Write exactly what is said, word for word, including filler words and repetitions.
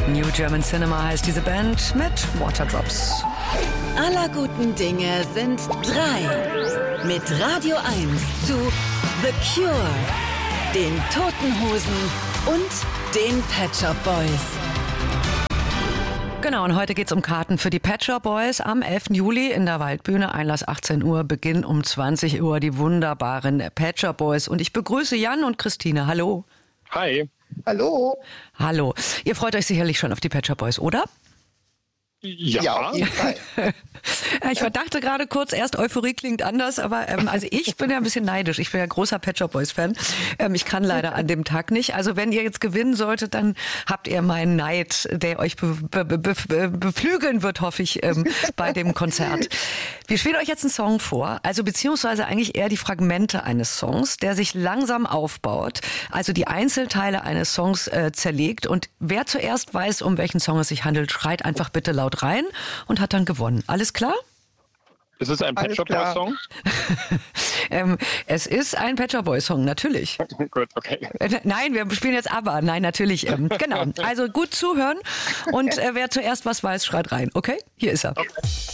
New German Cinema heißt diese Band mit Waterdrops. Aller guten Dinge sind drei. Mit Radio eins zu The Cure, den Toten Hosen und den Pet Shop Boys. Genau, und heute geht's um Karten für die Pet Shop Boys am elften Juli in der Waldbühne. Einlass achtzehn Uhr, Beginn um zwanzig Uhr, die wunderbaren Pet Shop Boys. Und ich begrüße Jan und Christine. Hallo. Hi. Hallo. Hallo. Ihr freut euch sicherlich schon auf die Pet Shop Boys, oder? Ja. Ja, auf jeden Fall. Ich verdachte gerade kurz, erst Euphorie klingt anders, aber ähm, also ich bin ja ein bisschen neidisch. Ich bin ja großer Pet Shop Boys Fan. Ähm, ich kann leider an dem Tag nicht. Also wenn ihr jetzt gewinnen solltet, dann habt ihr meinen Neid, der euch be- be- be- be- beflügeln wird, hoffe ich, ähm, bei dem Konzert. Wir spielen euch jetzt einen Song vor, also beziehungsweise eigentlich eher die Fragmente eines Songs, der sich langsam aufbaut, also die Einzelteile eines Songs äh, zerlegt. Und wer zuerst weiß, um welchen Song es sich handelt, schreit einfach bitte laut rein und hat dann gewonnen. Alles klar? Ist es ein Pet Shop Boys Song? ähm, es ist ein Pet Shop Boys Song, natürlich. Gut, okay. Äh, nein, wir spielen jetzt aber. Nein, natürlich. Ähm, genau. Also gut zuhören und äh, wer zuerst was weiß, schreit rein. Okay? Hier ist er. Okay.